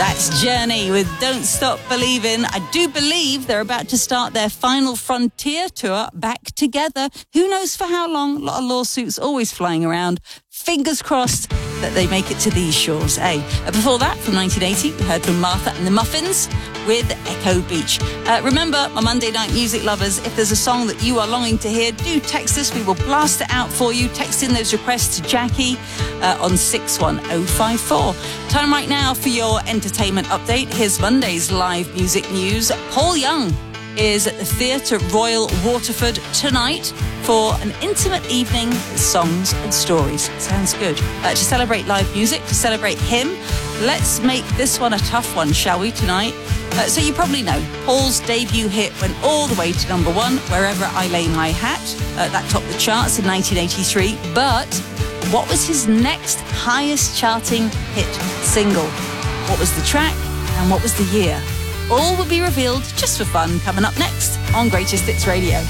That's Journey with Don't Stop Believin'. I do believe they're about to start their Final Frontier tour back together. Who knows for how long? A lot of lawsuits always flying around. Fingers crossed that they make it to these shores, eh? Before that, from 1980, we heard from Martha and the Muffins with Echo Beach. Remember, my Monday night music lovers, if there's a song that you are longing to hear, do text us. We will blast it out for you. Text in those requests to Jackie on 61054. Time right now for your entertainment update. Here's Monday's live music news. Paul Young is at the Theatre Royal Waterford tonight for an intimate evening with songs and stories. Sounds good. To celebrate live music, to celebrate him, let's make this one a tough one, shall we, tonight? So you probably know, Paul's debut hit went all the way to number one, Wherever I Lay My Hat. That topped the charts in 1983. But what was his next highest charting hit single? What was the track and what was the year? All will be revealed just for fun coming up next on Greatest Hits Radio.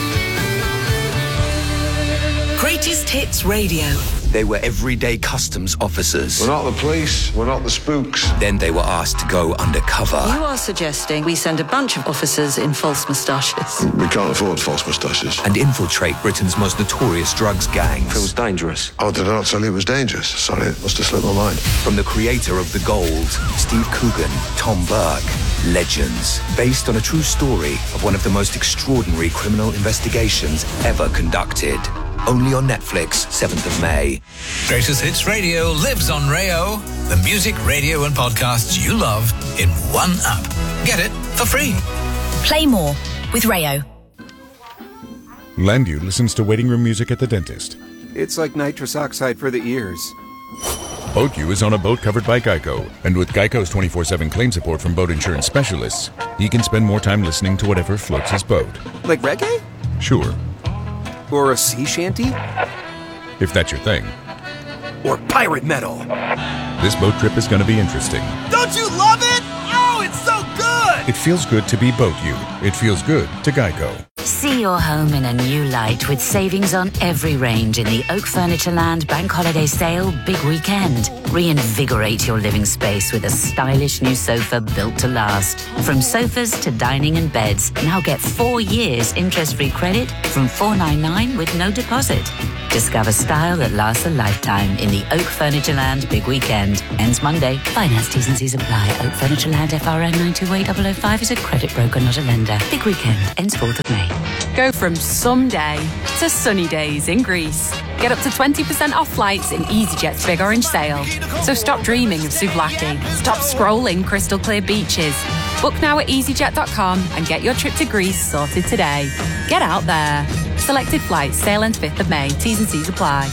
Greatest Hits Radio. They were everyday customs officers. We're not the police, we're not the spooks. Then they were asked to go undercover. You are suggesting we send a bunch of officers in false moustaches. We can't afford false moustaches. And infiltrate Britain's most notorious drugs gangs. Feels dangerous. Oh, did I not tell you it was dangerous? Sorry, it must have slipped my mind. From the creator of The Gold, Steve Coogan, Tom Burke, Legends, based on a true story of one of the most extraordinary criminal investigations ever conducted. Only on Netflix, 7th of May. Greatest Hits Radio lives on Rayo. The music, radio and podcasts you love in one app. Get it for free. Play more with Rayo. Landu listens to waiting room music at the dentist. It's like nitrous oxide for the ears. BoatU is on a boat covered by Geico. And with Geico's 24/7 claim support from boat insurance specialists, he can spend more time listening to whatever floats his boat. Like reggae? Sure. Or a sea shanty? If that's your thing. Or pirate metal? This boat trip is going to be interesting. Don't you love it? Oh, it's so good! It feels good to be BoatU. It feels good to Geico. See your home in a new light with savings on every range in the Oak Furnitureland Bank Holiday Sale Big Weekend. Reinvigorate your living space with a stylish new sofa built to last. From sofas to dining and beds, now get 4 years interest-free credit from $499 with no deposit. Discover style that lasts a lifetime in the Oak Furnitureland Big Weekend. Ends Monday. Finance T's and C's apply. Oak Furnitureland FRN 928005 is a credit broker, not a lender. Big Weekend ends 4th of May. Go from someday to sunny days in Greece. Get up to 20% off flights in EasyJet's Big Orange Sale. So stop dreaming of Souvlaki. Stop scrolling crystal clear beaches. Book now at easyjet.com and get your trip to Greece sorted today. Get out there. Selected flights, sale ends 5th of May. T's and C's apply.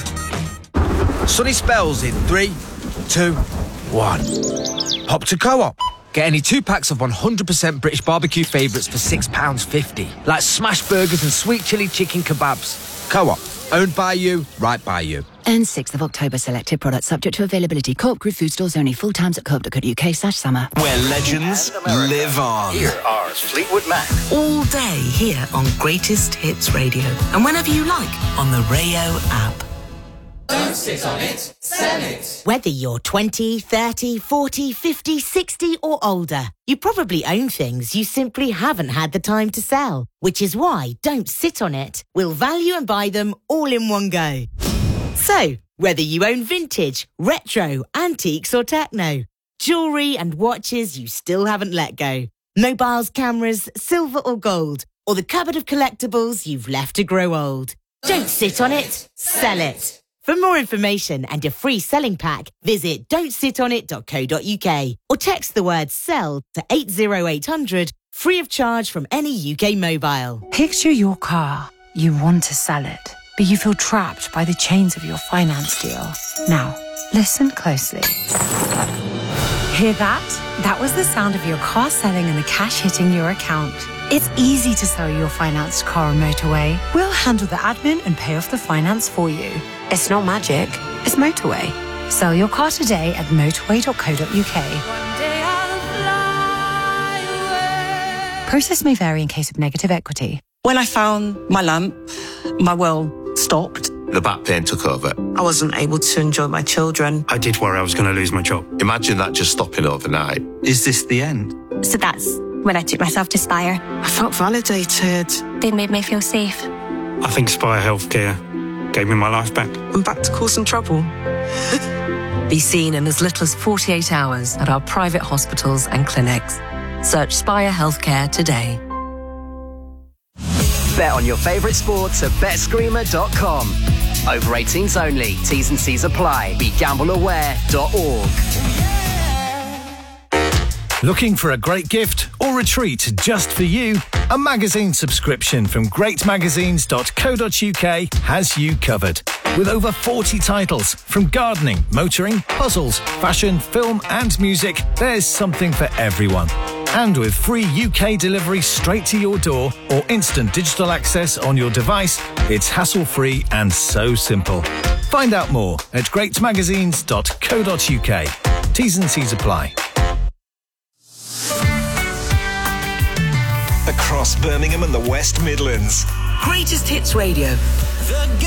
Sunny spells in 3, 2, 1. Hop to Co-op. Get any 2 packs of 100% British barbecue favourites for £6.50. Like smash burgers and sweet chilli chicken kebabs. Co-op. Owned by you, right by you. And 6th of October, selected products subject to availability. Co-op Group Food Stores only. Full times at co-op.co.uk/summer. Where legends live on. Here are Fleetwood Mac. All day here on Greatest Hits Radio. And whenever you like on the Rayo app. Don't sit on it, sell it. Whether you're 20, 30, 40, 50, 60 or older, you probably own things you simply haven't had the time to sell. Which is why Don't Sit on It. We'll value and buy them all in one go. So, whether you own vintage, retro, antiques or techno, jewellery and watches you still haven't let go, mobiles, cameras, silver or gold, or the cupboard of collectibles you've left to grow old. Don't sit on it, sell it. For more information and a free selling pack, visit don'tsitonit.co.uk or text the word SELL to 80800, free of charge from any UK mobile. Picture your car. You want to sell it, but you feel trapped by the chains of your finance deal. Now, listen closely. Hear that? That was the sound of your car selling and the cash hitting your account. It's easy to sell your financed car on Motorway. We'll handle the admin and pay off the finance for you. It's not magic, it's Motorway. Sell your car today at motorway.co.uk. Process may vary in case of negative equity. When I found my lamp, my world stopped. The back pain took over. I wasn't able to enjoy my children. I did worry I was going to lose my job. Imagine that just stopping overnight. Is this the end? So that's when I took myself to Spire. I felt validated. They made me feel safe. I think Spire Healthcare gave me my life back. I'm back to causing trouble. Be seen in as little as 48 hours at our private hospitals and clinics. Search Spire Healthcare today. Bet on your favourite sports at betscreamer.com. Over 18s only. T's and C's apply. BeGambleAware.org. Looking for a great gift or retreat just for you? A magazine subscription from greatmagazines.co.uk has you covered. With over 40 titles from gardening, motoring, puzzles, fashion, film and music, there's something for everyone. And with free UK delivery straight to your door or instant digital access on your device, it's hassle-free and so simple. Find out more at greatmagazines.co.uk. T's and C's apply. Across Birmingham and the West Midlands. Greatest Hits Radio. The